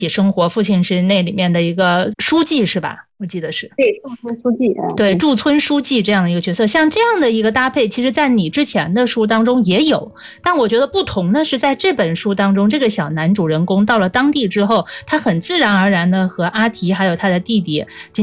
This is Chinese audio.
生活，父亲是那里面的一个书记是吧？我记得是对，驻村书记。 对，驻村书记这样的一个角色。像这样的一个搭配，其实在你之前的书当中也有，但我觉得不同的是在这本书当中，这个小男主人公到了当地之后，他很自然而然的和阿提还有他的弟弟